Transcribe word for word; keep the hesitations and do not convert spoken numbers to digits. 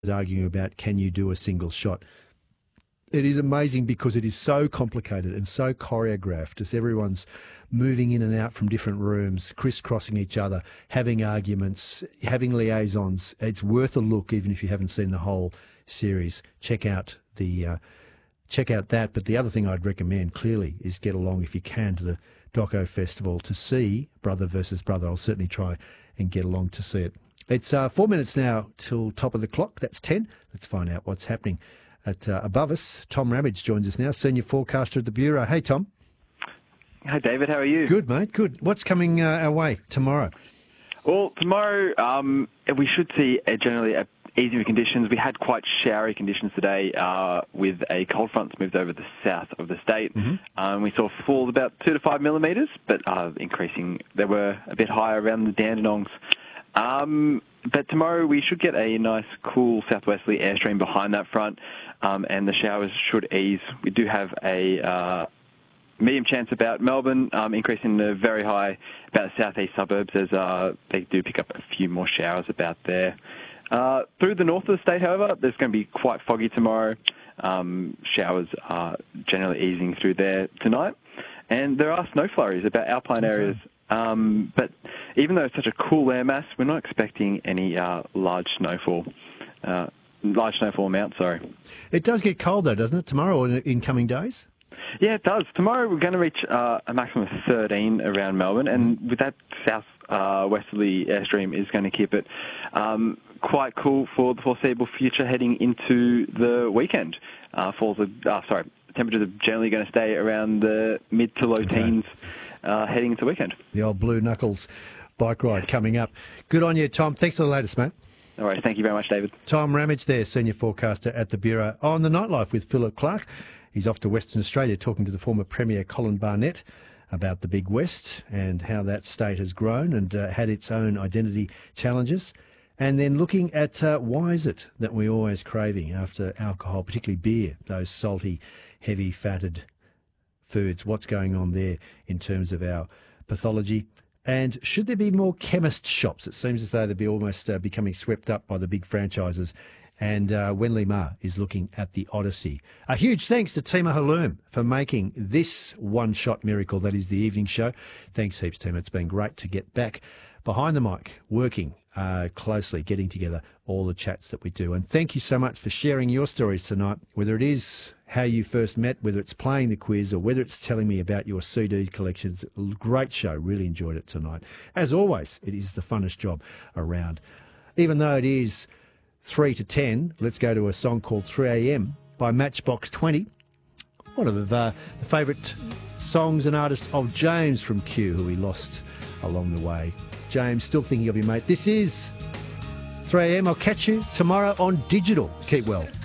arguing about, can you do a single shot? It is amazing because it is so complicated and so choreographed as everyone's moving in and out from different rooms, crisscrossing each other, having arguments, having liaisons. It's worth a look, even if you haven't seen the whole series. Check out the uh, check out that. But the other thing I'd recommend clearly is get along, if you can, to the Doco Festival to see Brother versus Brother. I'll certainly try and get along to see it. It's uh, four minutes now till top of the clock. That's ten. Let's find out what's happening at uh, above us. Tom Ramage joins us now, senior forecaster at the Bureau. Hey, Tom. Hi, David. How are you? Good, mate. Good. What's coming uh, our way tomorrow? Well, tomorrow um, we should see a generally a easier conditions. We had quite showery conditions today uh, with a cold front moved over the south of the state. Mm-hmm. Um, we saw falls about two to five millimetres, but uh, increasing. They were a bit higher around the Dandenongs. Um, but tomorrow we should get a nice, cool southwesterly airstream behind that front, um, and the showers should ease. We do have a uh, medium chance about Melbourne, um, increasing to very high about the southeast suburbs as uh, they do pick up a few more showers about there. Uh, through the north of the state, however, there's going to be quite foggy tomorrow. Um, showers are generally easing through there tonight. And there are snow flurries about alpine okay. areas. Um, but even though it's such a cool air mass, we're not expecting any uh, large snowfall. Uh, large snowfall amount, sorry. It does get cold, though, doesn't it, tomorrow or in coming days? Yeah, it does. Tomorrow we're going to reach uh, a maximum of thirteen around Melbourne, and with that south uh, westerly airstream is going to keep it um, quite cool for the foreseeable future heading into the weekend. Uh, falls, are, uh, sorry, temperatures are generally going to stay around the mid to low okay. teens uh, heading into the weekend. The old Blue Knuckles bike ride coming up. Good on you, Tom. Thanks for the latest, mate. All right, thank you very much, David. Tom Ramage there, senior forecaster at the Bureau. On the Nightlife with Philip Clark. He's off to Western Australia talking to the former Premier Colin Barnett about the Big West and how that state has grown and uh, had its own identity challenges. And then looking at uh, why is it that we're always craving after alcohol, particularly beer, those salty, heavy-fatted foods. What's going on there in terms of our pathology? And should there be more chemist shops? It seems as though they'd be almost uh, becoming swept up by the big franchises. And uh, Wenley Ma is looking at the Odyssey. A huge thanks to Tima Halloum for making this one-shot miracle that is the evening show. Thanks heaps, Tima. It's been great to get back behind the mic, working uh, closely, getting together all the chats that we do. And thank you so much for sharing your stories tonight, whether it is how you first met, whether it's playing the quiz, or whether it's telling me about your C D collections. Great show. Really enjoyed it tonight. As always, it is the funnest job around. Even though it is three to ten, let's go to a song called three a m by Matchbox twenty. One of the, uh, the favourite songs and artists of James from Q, who we lost along the way. James, still thinking of you, mate. This is three a m. I'll catch you tomorrow on Digital. Keep well.